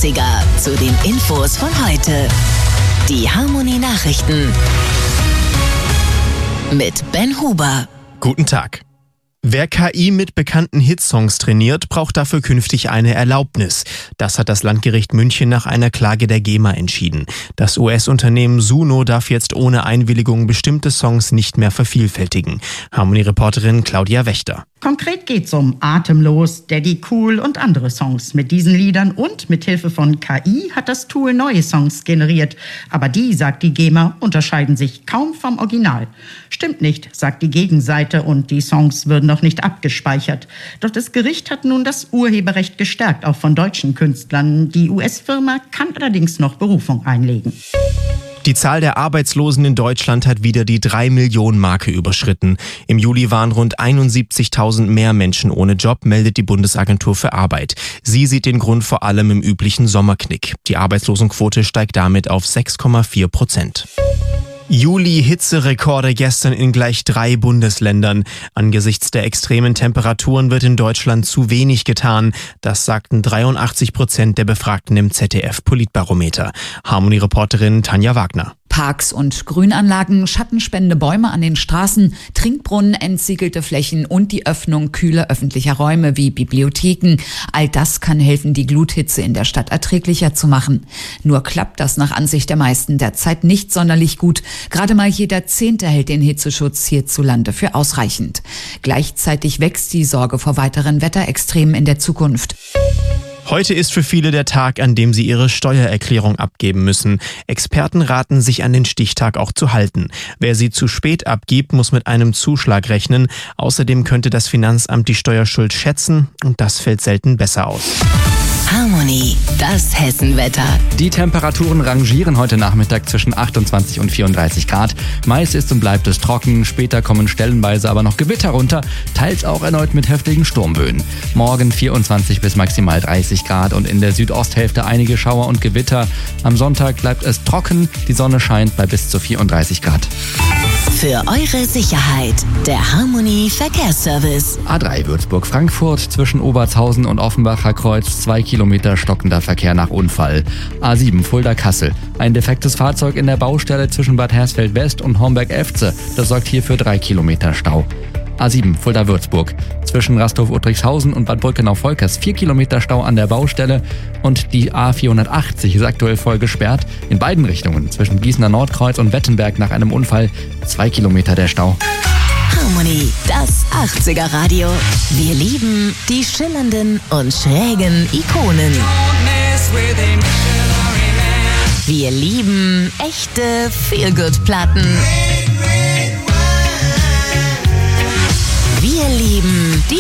80er zu den Infos von heute. Die Harmony Nachrichten mit Ben Huber. Guten Tag. Wer KI mit bekannten Hitsongs trainiert, braucht dafür künftig eine Erlaubnis. Das hat das Landgericht München nach einer Klage der GEMA entschieden. Das US-Unternehmen Suno darf jetzt ohne Einwilligung bestimmte Songs nicht mehr vervielfältigen. Harmony-Reporterin Claudia Wächter. Konkret geht's um Atemlos, Daddy Cool und andere Songs. Mit diesen Liedern und mit Hilfe von KI hat das Tool neue Songs generiert. Aber die, sagt die GEMA, unterscheiden sich kaum vom Original. Stimmt nicht, sagt die Gegenseite, und die Songs würden noch nicht abgespeichert. Doch das Gericht hat nun das Urheberrecht gestärkt, auch von deutschen Künstlern. Die US-Firma kann allerdings noch Berufung einlegen. Die Zahl der Arbeitslosen in Deutschland hat wieder die 3-Millionen-Marke überschritten. Im Juli waren rund 71.000 mehr Menschen ohne Job, meldet die Bundesagentur für Arbeit. Sie sieht den Grund vor allem im üblichen Sommerknick. Die Arbeitslosenquote steigt damit auf 6,4%. Juli-Hitzerekorde gestern in gleich 3 Bundesländern. Angesichts der extremen Temperaturen wird in Deutschland zu wenig getan. Das sagten 83% der Befragten im ZDF-Politbarometer. Harmony-Reporterin Tanja Wagner. Parks und Grünanlagen, schattenspendende Bäume an den Straßen, Trinkbrunnen, entsiegelte Flächen und die Öffnung kühler öffentlicher Räume wie Bibliotheken. All das kann helfen, die Gluthitze in der Stadt erträglicher zu machen. Nur klappt das nach Ansicht der meisten derzeit nicht sonderlich gut. Gerade mal jeder 10. hält den Hitzeschutz hierzulande für ausreichend. Gleichzeitig wächst die Sorge vor weiteren Wetterextremen in der Zukunft. Heute ist für viele der Tag, an dem sie ihre Steuererklärung abgeben müssen. Experten raten, sich an den Stichtag auch zu halten. Wer sie zu spät abgibt, muss mit einem Zuschlag rechnen. Außerdem könnte das Finanzamt die Steuerschuld schätzen, und das fällt selten besser aus. Harmony, das Hessenwetter. Die Temperaturen rangieren heute Nachmittag zwischen 28 und 34 Grad. Meist ist und bleibt es trocken, später kommen stellenweise aber noch Gewitter runter, teils auch erneut mit heftigen Sturmböen. Morgen 24 bis maximal 30 Grad und in der Südosthälfte einige Schauer und Gewitter. Am Sonntag bleibt es trocken, die Sonne scheint bei bis zu 34 Grad. Für eure Sicherheit, der Harmony Verkehrsservice. A3 Würzburg-Frankfurt zwischen Obertshausen und Offenbacher Kreuz, 2 Kilometer stockender Verkehr nach Unfall. A7 Fulda-Kassel, ein defektes Fahrzeug in der Baustelle zwischen Bad Hersfeld-West und Homberg-Efze, das sorgt hier für 3 Kilometer Stau. A7 Fulda-Würzburg, zwischen Rasthof-Uttrichshausen und Bad Brückenau-Volkers 4 Kilometer Stau an der Baustelle, und die A480 ist aktuell voll gesperrt. In beiden Richtungen, zwischen Gießener Nordkreuz und Wettenberg nach einem Unfall, 2 Kilometer der Stau. Harmony, das 80er Radio. Wir lieben die schillernden und schrägen Ikonen. Wir lieben echte Feel-Good-Platten.